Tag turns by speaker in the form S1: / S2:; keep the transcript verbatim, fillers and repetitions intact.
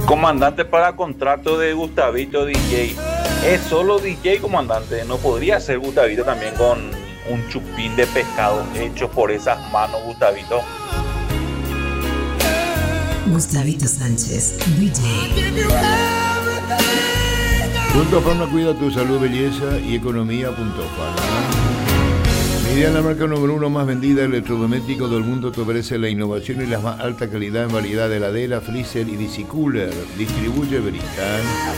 S1: Comandante para contrato de Gustavito D J. Es solo D J, comandante. No podría ser Gustavito también con un chupín de pescado hecho por esas manos, Gustavito.
S2: Gustavito Sánchez, D J.
S3: Punto Farma cuida tu salud, belleza y economía. Punto Farma. Miriam, la marca número uno más vendida electrodoméstico del mundo, te ofrece la innovación y la más alta calidad en variedad de heladera, freezer y D C Cooler. Distribuye Veritan.